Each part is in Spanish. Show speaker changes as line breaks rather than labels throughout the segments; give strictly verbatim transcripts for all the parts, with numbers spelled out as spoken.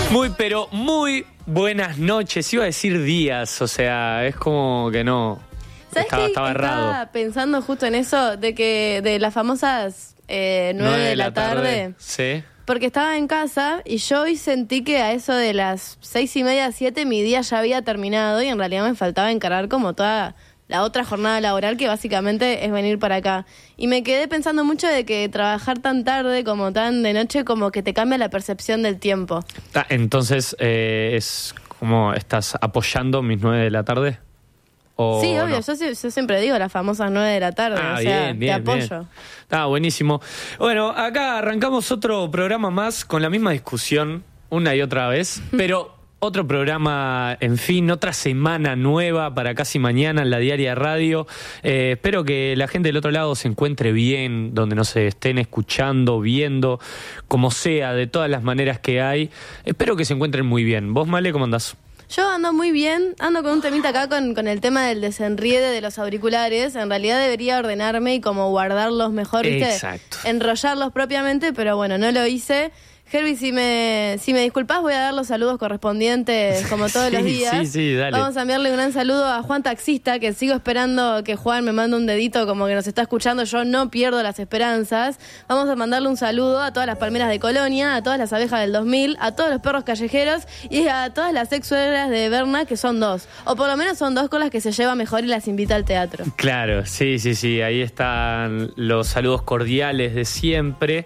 Muy, pero muy buenas noches. Iba a decir días, o sea, es como que no.
¿Sabes
estaba,
qué?
estaba errado.
Estaba pensando justo en eso, de que de las famosas eh, nueve de la tarde.
Sí.
Porque estaba en casa y yo hoy sentí que a eso de las seis y media, siete, mi día ya había terminado y en realidad me faltaba encarar como toda la otra jornada laboral, que básicamente es venir para acá. Y me quedé pensando mucho de que trabajar tan tarde como tan de noche como que te cambia la percepción del tiempo.
Ah, entonces, eh, es como estás apoyando mis nueve de la tarde. ¿O
Sí, obvio,
no?
yo, yo siempre digo las famosas nueve de la tarde,
Ah,
o sea,
bien, bien,
te apoyo.
bien. Ah, buenísimo. Bueno, acá arrancamos otro programa más con la misma discusión una y otra vez, pero otro programa, en fin, otra semana nueva para casi mañana en la Diaria Radio. Eh, espero que la gente del otro lado se encuentre bien, donde nos estén escuchando, viendo, como sea, de todas las maneras que hay. Espero que se encuentren muy bien. ¿Vos, Male, cómo andás?
Yo ando muy bien, ando con un temita acá con, con el tema del desenriede de los auriculares. En realidad debería ordenarme y como guardarlos mejor, ¿viste?
Exacto.
Enrollarlos propiamente, pero bueno, no lo hice. Herbie, si me, si me disculpás, voy a dar los saludos correspondientes como todos
Sí,
los días.
sí, sí, dale.
Vamos a enviarle un gran saludo a Juan Taxista, que sigo esperando que Juan me mande un dedito como que nos está escuchando. Yo no pierdo las esperanzas. Vamos a mandarle un saludo a todas las palmeras de Colonia, a todas las abejas del dos mil, a todos los perros callejeros y a todas las ex suegras de Berna, que son dos. O por lo menos son dos con las que se lleva mejor y las invita al teatro.
Claro, sí, sí, sí. Ahí están los saludos cordiales de siempre.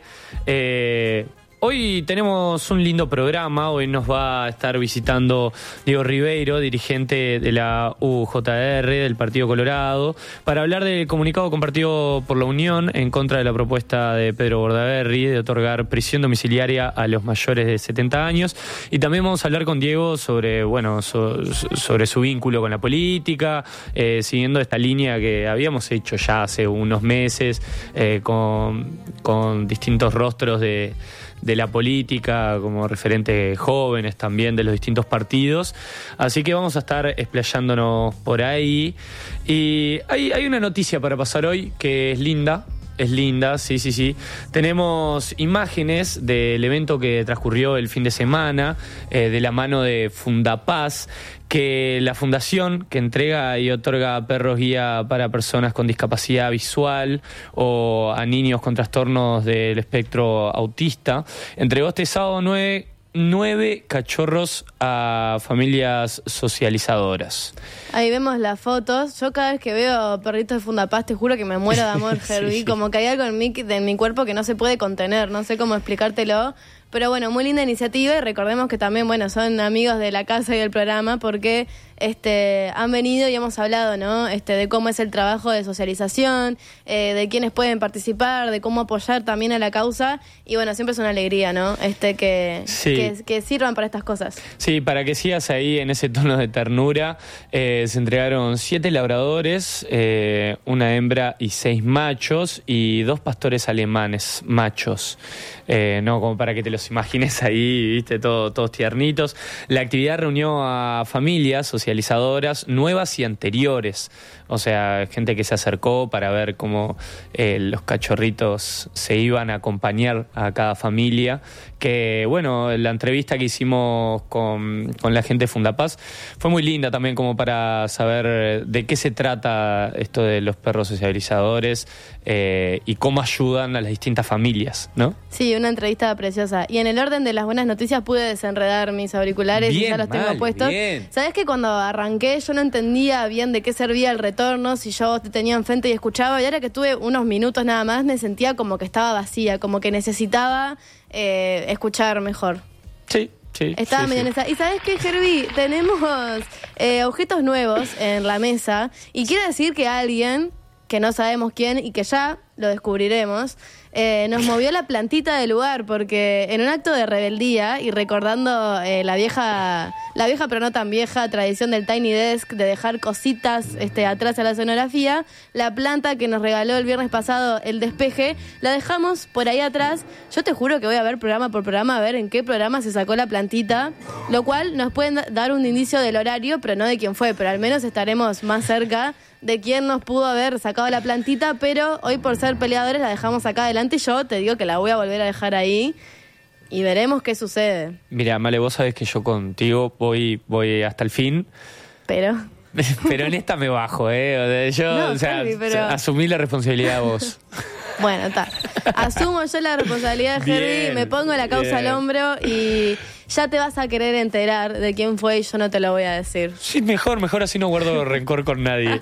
Eh... Hoy tenemos un lindo programa, hoy nos va a estar visitando Diego Ribeiro, dirigente de la U J R, del Partido Colorado, para hablar del comunicado compartido por la Unión en contra de la propuesta de Pedro Bordaberry de otorgar prisión domiciliaria a los mayores de setenta años. Y también vamos a hablar con Diego sobre, bueno, so, sobre su vínculo con la política, eh, siguiendo esta línea que habíamos hecho ya hace unos meses, eh, con, con distintos rostros de... de la política, como referentes jóvenes también de los distintos partidos. Así que vamos a estar explayándonos por ahí. Y hay, hay una noticia para pasar hoy que es linda. Es linda, sí, sí, sí. Tenemos imágenes del evento que transcurrió el fin de semana, eh, de la mano de Fundapaz, que la fundación que entrega y otorga perros guía para personas con discapacidad visual o a niños con trastornos del espectro autista, entregó este sábado nueve, nueve cachorros a familias socializadoras.
Ahí vemos las fotos. Yo cada vez que veo perritos de Fundapaz, te juro que me muero de amor, Herbie. Sí. Como que hay algo en mí, de mi cuerpo que no se puede contener. No sé cómo explicártelo. Pero bueno, muy linda iniciativa y recordemos que también, bueno, son amigos de la casa y del programa porque este, han venido y hemos hablado, ¿no? Este, de cómo es el trabajo de socialización, eh, de quiénes pueden participar, de cómo apoyar también a la causa. Y bueno, siempre es una alegría, ¿no? Este, que,
sí.
que, que sirvan para estas cosas.
Sí, para que sigas ahí en ese tono de ternura, eh, se entregaron siete labradores, eh, una hembra y seis machos y dos pastores alemanes machos, eh, ¿no? Como para que te los imagines ahí, viste, todo, todos tiernitos. La actividad reunió a familias socializadoras nuevas y anteriores, o sea, gente que se acercó para ver cómo eh, los cachorritos se iban a acompañar a cada familia. Que bueno, la entrevista que hicimos con, con la gente de Fundapaz fue muy linda también, como para saber de qué se trata esto de los perros socializadores eh, y cómo ayudan a las distintas familias, ¿no?
Sí, una entrevista preciosa. Y en el orden de las buenas noticias pude desenredar mis auriculares bien, y ya los tengo mal, puestos. Bien. ¿Sabés que cuando arranqué yo no entendía bien de qué servía el retorno, si yo te tenía enfrente y escuchaba? Y ahora que tuve unos minutos nada más, me sentía como que estaba vacía, como que necesitaba eh, escuchar mejor.
Sí. Sí,
Estaba
sí,
medio
sí.
en esa. Y ¿sabés qué, Herbie? Tenemos eh, objetos nuevos en la mesa. Y quiere decir que alguien, que no sabemos quién y que ya lo descubriremos, eh, nos movió la plantita del lugar, porque en un acto de rebeldía y recordando eh, la vieja, la vieja pero no tan vieja tradición del Tiny Desk de dejar cositas este, atrás a la escenografía, la planta que nos regaló el viernes pasado el Despeje, la dejamos por ahí atrás. Yo te juro que voy a ver programa por programa a ver en qué programa se sacó la plantita, lo cual nos pueden dar un indicio del horario, pero no de quién fue, pero al menos estaremos más cerca de quién nos pudo haber sacado la plantita, pero hoy por ser peleadores la dejamos acá adelante y yo te digo que la voy a volver a dejar ahí. y veremos qué sucede.
Mira, Male, vos sabés que yo contigo voy, voy hasta el fin.
Pero...
Pero en esta me bajo, ¿eh? Yo,
no,
o sea,
Herbie, pero...
asumí la responsabilidad vos.
Bueno, está. Asumo yo la responsabilidad de Herbie,
Bien,
me pongo la causa
bien.
al hombro y ya te vas a querer enterar de quién fue y yo no te lo voy a decir.
Sí, mejor, mejor así no guardo rencor con nadie.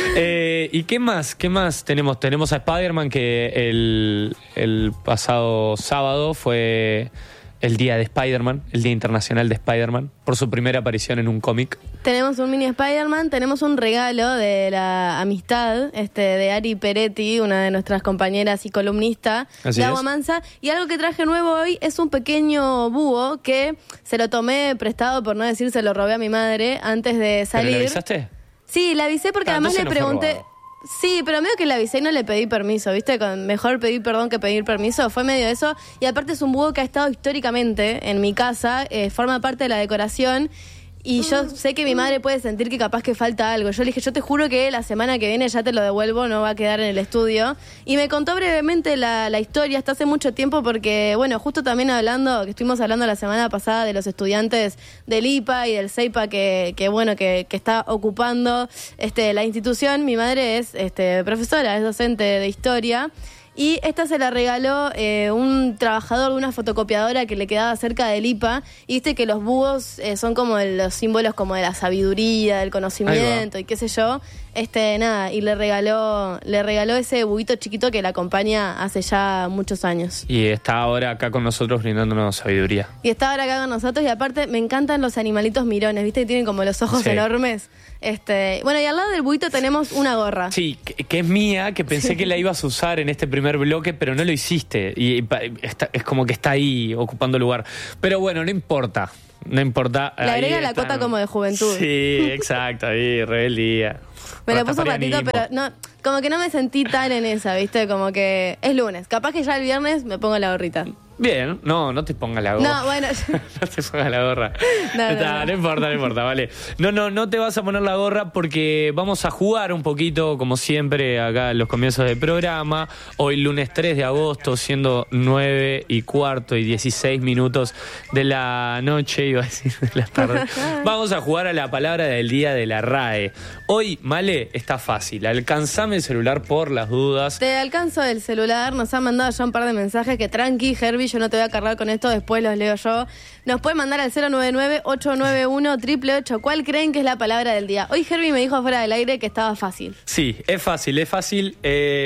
Eh, ¿Y qué más? ¿Qué más tenemos? Tenemos a Spider-Man que el, el pasado sábado fue el día de Spider-Man, el Día Internacional de Spider-Man, por su primera aparición en un cómic.
Tenemos un mini Spider-Man, tenemos un regalo de la amistad este, de Ari Peretti, una de nuestras compañeras y columnista
Así
de
es.
Agua Mansa. Y algo que traje nuevo hoy es un pequeño búho que se lo tomé prestado, por no decir se lo robé a mi madre antes de salir.
¿Pero le avisaste?
Sí, le avisé porque
Ah,
además le
entonces no fue
pregunté...
robado.
Sí, pero medio que le avisé y no le pedí permiso, ¿viste? Con mejor pedir perdón que pedir permiso, fue medio eso. Y aparte es un búho que ha estado históricamente en mi casa, eh, forma parte de la decoración. Y yo sé que mi madre puede sentir que capaz que falta algo. Yo le dije, yo te juro que la semana que viene ya te lo devuelvo, no va a quedar en el estudio. Y me contó brevemente la, la historia hasta hace mucho tiempo porque, bueno, justo también hablando, que estuvimos hablando la semana pasada de los estudiantes del I P A y del CEIPA que, que bueno, que, que está ocupando este, la institución. Mi madre es este, profesora, es docente de historia. Y esta se la regaló eh, un trabajador de una fotocopiadora que le quedaba cerca del I P A. Y viste que los búhos eh, son como el- los símbolos como de la sabiduría, del conocimiento y qué sé yo. Este, nada, y le regaló, le regaló ese búhito chiquito que la acompaña hace ya muchos años.
Y está ahora acá con nosotros brindándonos sabiduría.
Y está ahora acá con nosotros y aparte me encantan los animalitos mirones, viste que tienen como los ojos
Sí.
enormes. Este, bueno, y al lado del buito tenemos una gorra.
Sí, que, que es mía, que pensé que la ibas a usar en este primer bloque, pero no lo hiciste. Y pa- está- es como que está ahí ocupando lugar. Pero bueno, no importa. No importa.
Le
ahí
agrega la
están.
cota como de juventud.
Sí, exacto, ahí, rebeldía.
Me lo
Hasta
puso un ratito,
parianismo.
pero no, como que no me sentí tan en esa, ¿viste? Como que es lunes. Capaz que ya el viernes me pongo la gorrita.
Bien, no, no te pongas la gorra.
No, bueno.
No te pongas la gorra.
No, no,
Está,
no.
no importa, no importa, vale. No, no, no te vas a poner la gorra porque vamos a jugar un poquito, como siempre, acá en los comienzos del programa. Hoy lunes tres de agosto, siendo nueve y cuarto y dieciséis minutos de la noche, iba a decir de la tarde. Vamos a jugar a la palabra del día de la R A E. Hoy, Male, está fácil. Alcanzame el celular por las dudas.
Te alcanzo el celular, nos han mandado ya un par de mensajes que tranqui, Herbie, yo no te voy a cargar con esto, después los leo yo. Nos pueden mandar al cero nueve nueve, ocho nueve uno, ocho ocho ocho. ¿Cuál creen que es la palabra del día? Hoy Herbie me dijo fuera del aire que estaba fácil.
Sí, es fácil, es fácil.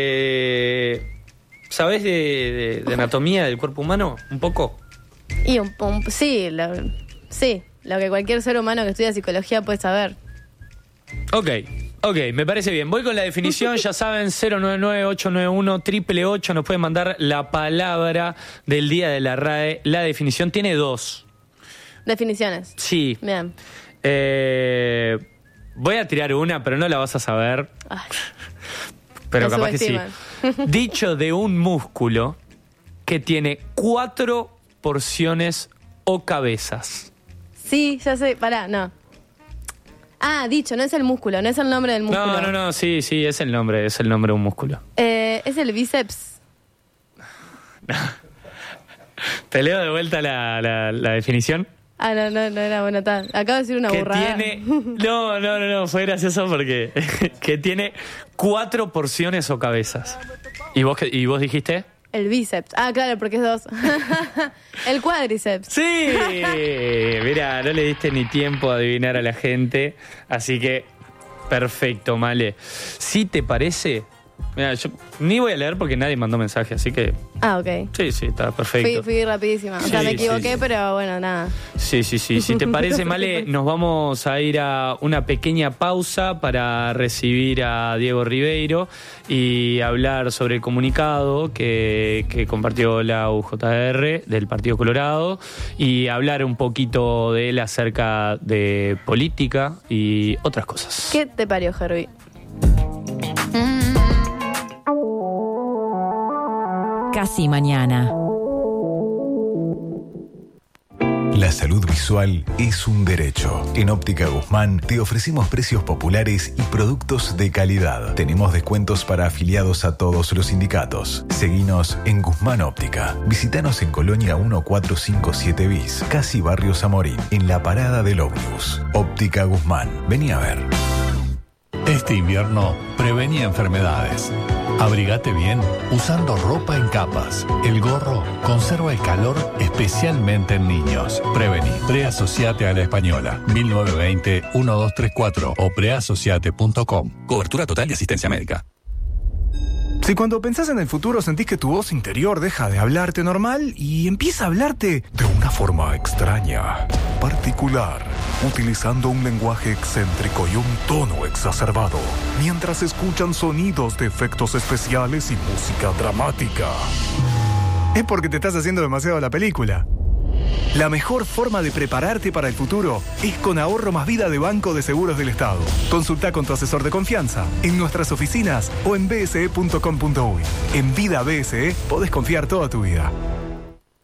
Eh, ¿Sabés de, de- de anatomía del cuerpo humano? Un poco.
Y un, un- sí, lo, sí, lo que cualquier ser humano que estudia psicología puede saber.
Ok, ok, me parece bien. Voy con la definición, ya saben, cero nueve nueve, ocho nueve uno, ocho ocho ocho. Nos pueden mandar la palabra del día de la R A E. La definición tiene dos.
Definiciones.
Sí.
Bien.
Eh, voy a tirar una, pero no la vas a saber.
Ay,
Pero
Me
capaz que sí.
subestiman.
Dicho de un músculo que tiene cuatro porciones o cabezas.
sí, ya sé, pará, no. Ah, dicho, no es el músculo, no es el nombre del músculo.
No, no, no, sí, sí, es el nombre, es el nombre de un músculo.
Eh, es el bíceps.
Te leo de vuelta la, la, la definición.
Ah, no, no, no era bueno, está. Acabo de decir una
Que
burrada.
tiene. No, no, no, no, fue gracioso porque. Que tiene cuatro porciones o cabezas. ¿Y vos, qué- y vos dijiste?
El bíceps. Ah, claro, porque es dos. El cuádriceps.
¡Sí! Mira, no le diste ni tiempo a adivinar a la gente. Así que. Perfecto, Male. Si te parece. Mira, yo ni voy a leer porque nadie mandó mensaje, así que.
Ah, ok.
Sí, sí, está perfecto.
Fui, fui rapidísima. O sea,
Sí,
me
sí,
equivoqué,
sí.
pero bueno, nada.
Sí, sí, sí. Si te parece, Male, nos vamos a ir a una pequeña pausa para recibir a Diego Ribeiro y hablar sobre el comunicado que, que compartió la U J R del Partido Colorado y hablar un poquito de él acerca de política y otras cosas.
¿Qué te parió, Herbie?
Casi mañana. La salud visual es un derecho. En Óptica Guzmán te ofrecemos precios populares y productos de calidad. Tenemos descuentos para afiliados a todos los sindicatos. Seguinos en Guzmán Óptica. Visítanos en Colonia mil cuatrocientos cincuenta y siete bis, casi Barrio Zamorín, en la parada del ómnibus. Óptica Guzmán. Vení a ver.
Este invierno, prevení enfermedades. Abrigate bien usando ropa en capas. El gorro conserva el calor especialmente en niños. Prevení. Preasociate a la Española. mil novecientos veinte, doce treinta y cuatro o preasociate punto com.
Cobertura total de asistencia médica.
Si cuando pensás en el futuro sentís que tu voz interior deja de hablarte normal y empieza a hablarte de una forma extraña, particular, utilizando un lenguaje excéntrico y un tono exacerbado, mientras escuchan sonidos de efectos especiales y música dramática, es porque te estás haciendo demasiado la película. La mejor forma de prepararte para el futuro es con Ahorro Más Vida de Banco de Seguros del Estado. Consulta con tu asesor de confianza en nuestras oficinas o en b s e punto com punto u y. En Vida B S E podés confiar toda tu vida.